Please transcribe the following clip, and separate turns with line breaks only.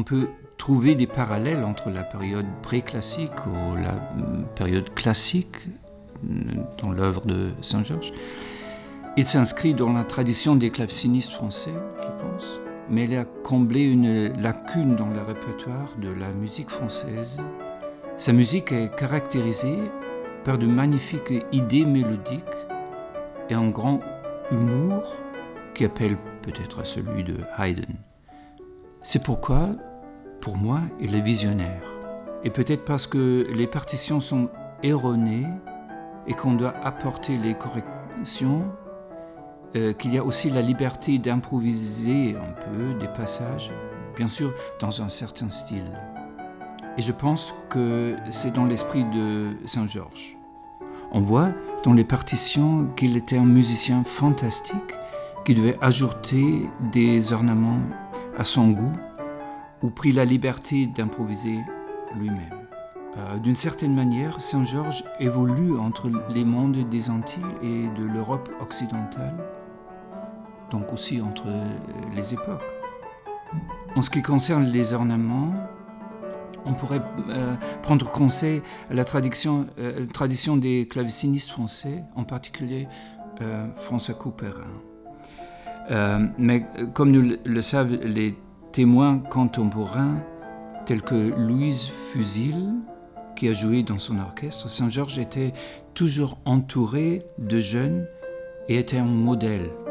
on peut trouver des parallèles entre la période préclassique ou la période classique dans l'œuvre de Saint-Georges. Il s'inscrit dans la tradition des clavecinistes français, je pense, mais il a comblé une lacune dans le répertoire de la musique française. Sa musique est caractérisée par de magnifiques idées mélodiques et un grand humour qui appelle peut-être à celui de Haydn. C'est pourquoi, pour moi, il est visionnaire. Et peut-être parce que les partitions sont erronées et qu'on doit apporter les corrections, qu'il y a aussi la liberté d'improviser un peu des passages, bien sûr dans un certain style. Et je pense que c'est dans l'esprit de Saint-Georges. On voit dans les partitions qu'il était un musicien fantastique qui devait ajouter des ornements à son goût ou prit la liberté d'improviser lui-même. D'une certaine manière, Saint-Georges évolue entre les mondes des Antilles et de l'Europe occidentale, donc aussi entre les époques. En ce qui concerne les ornements, on pourrait prendre conseil à la tradition des clavecinistes français, en particulier François Couperin. Mais comme nous le savent les témoins contemporains, tels que Louise Fusil, qui a joué dans son orchestre, Saint-Georges était toujours entouré de jeunes et était un modèle